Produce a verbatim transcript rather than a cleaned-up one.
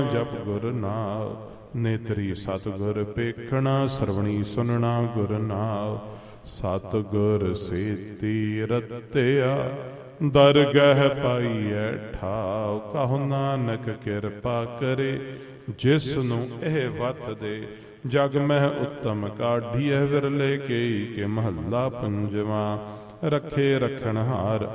ਜਪ ਗੁਰ ਨਾਮ, ਨੇਤਰੀ ਸਤਿਗੁਰ ਪੇਖਣਾ, ਸਰਵਣੀ ਸੁਨਣਾ ਗੁਰ ਨਾਮ। ਸਤਿਗੁਰ ਸੇਤੀ ਰਤਿਆ, ਦਰਗਹਿ ਪਾਈਐ ਠਾਉ। ਕਹੋ ਨਾਨਕ ਕਿਰਪਾ ਕਰੇ, ਜਿਸ ਨੂੰ ਇਹ ਵਤ ਦੇ। ਜਗ ਮਹਿ ਉੱਤਮ ਕਾਢੀਐ, ਵਿਰਲੇ ਕੇਈ ਕੇ ਮਹੱਲਾ ਪੰਜਵਾ। ਰੱਖੇ ਰਖਣਹਾਰ